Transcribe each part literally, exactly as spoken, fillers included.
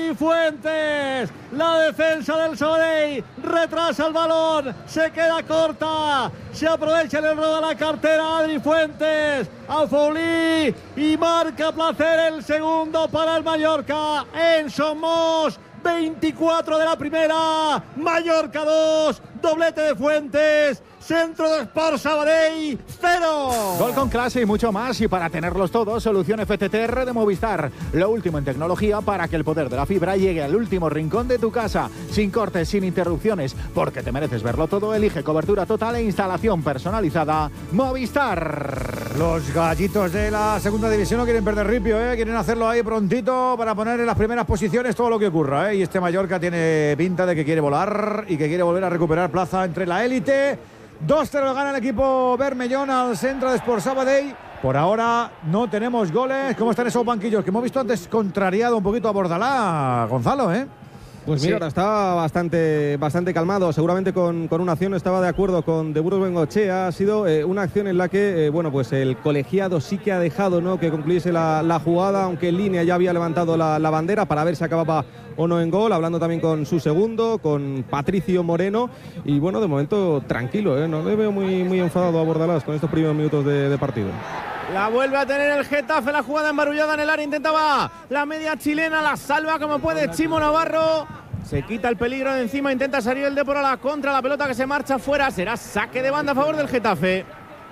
Adri Fuentes. La defensa del Sabadell retrasa el balón, se queda corta, se aprovecha el error de la cartera Adri Fuentes a Foulí y marca Placer el segundo para el Mallorca en Somos. veinticuatro de la primera, Mallorca dos, doblete de Fuentes, centro de Sport Sabadell, cero. Gol con clase y mucho más, y para tenerlos todos, solución F T T R de Movistar. Lo último en tecnología para que el poder de la fibra llegue al último rincón de tu casa, sin cortes, sin interrupciones, porque te mereces verlo todo. Elige cobertura total e instalación personalizada Movistar. Los gallitos de la segunda división no quieren perder ripio, ¿eh? Quieren hacerlo ahí prontito para poner en las primeras posiciones todo lo que ocurra, ¿eh? Y este Mallorca tiene pinta de que quiere volar y que quiere volver a recuperar plaza entre la élite. dos cero gana el equipo Bermellón al centro de Sport Sabadell. Por ahora no tenemos goles. ¿Cómo están esos banquillos? Que hemos visto antes contrariado un poquito a Bordalá, Gonzalo, ¿eh? Pues mira, sí. Ahora está bastante, bastante calmado. Seguramente con, con una acción estaba de acuerdo con De Burgos Bengochea. Ha sido eh, una acción en la que, eh, bueno, pues el colegiado sí que ha dejado, ¿no?, que concluyese la, la jugada, aunque en línea ya había levantado la, la bandera para ver si acababa o no en gol. Hablando también con su segundo, con Patricio Moreno. Y bueno, de momento tranquilo, ¿eh? No le veo muy, muy enfadado a Bordalás con estos primeros minutos de, de partido. La vuelve a tener el Getafe, la jugada embarullada en el área, intentaba la media chilena, la salva como puede Chimo Navarro, se quita el peligro de encima, intenta salir el Depor a la contra, la pelota que se marcha fuera, será saque de banda a favor del Getafe.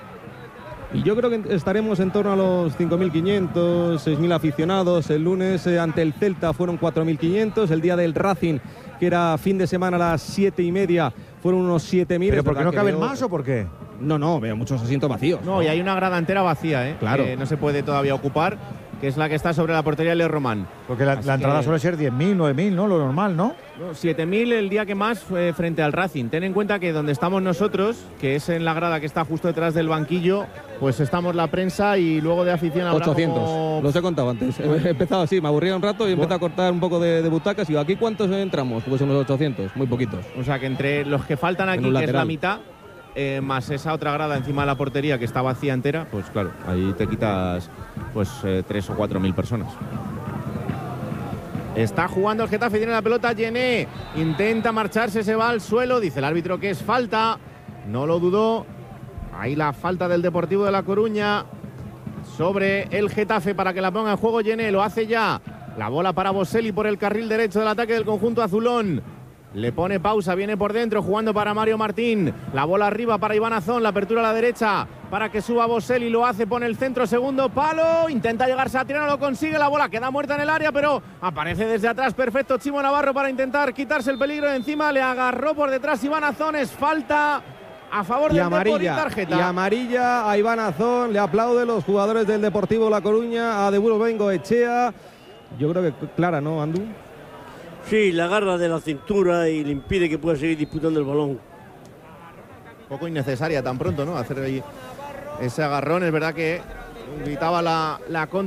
Y yo creo que estaremos en torno a los cinco mil quinientos, seis mil aficionados. El lunes eh, ante el Celta fueron cuatro mil quinientos, el día del Racing, que era fin de semana a las siete y media, fueron unos siete mil. ¿Pero por qué no caben veo... más o por qué? No, no, veo muchos asientos vacíos. No, y hay una grada entera vacía, ¿eh? Claro. Que no se puede todavía ocupar, que es la que está sobre la portería de Leo Román. Porque la, la entrada que... suele ser diez mil, nueve mil, ¿no? Lo normal, ¿no? no siete mil el día que más fue frente al Racing. Ten en cuenta que donde estamos nosotros, que es en la grada que está justo detrás del banquillo, pues estamos la prensa y luego de afición habrá ochocientos, como... los he contado antes. He empezado así, me aburría un rato y empecé a cortar un poco de, de butacas y digo, ¿aquí cuántos entramos? Pues unos ochocientos, muy poquitos. O sea que entre los que faltan aquí, que es la mitad, eh, más esa otra grada encima de la portería que está vacía entera, pues claro, ahí te quitas pues eh, tres o cuatro mil personas. Está jugando el Getafe, tiene la pelota, Yené, intenta marcharse, se va al suelo, dice el árbitro que es falta, no lo dudó. Ahí la falta del Deportivo de La Coruña sobre el Getafe para que la ponga en juego Yené, lo hace ya. La bola para Boselli por el carril derecho del ataque del conjunto azulón. Le pone pausa, viene por dentro, jugando para Mario Martín. La bola arriba para Iván Azón, la apertura a la derecha para que suba Boselli, lo hace, pone el centro, segundo palo, intenta llegar Satriano, lo consigue, la bola queda muerta en el área, pero aparece desde atrás, perfecto Chimo Navarro para intentar quitarse el peligro de encima, le agarró por detrás Iván Azón, es falta a favor del Deportivo y tarjeta. Y amarilla a Iván Azón, le aplaude los jugadores del Deportivo La Coruña, a De Burgos Bengoechea. Yo creo que clara, ¿no, Andu? Sí, la agarra de la cintura y le impide que pueda seguir disputando el balón. Poco innecesaria tan pronto, ¿no? Hacer ahí ese agarrón. Es verdad que gritaba la, la contra.